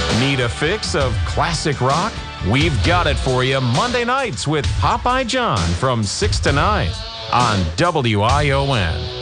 Need a fix of classic rock? We've got it for you Monday nights with Popeye John from 6 to 9 on WION.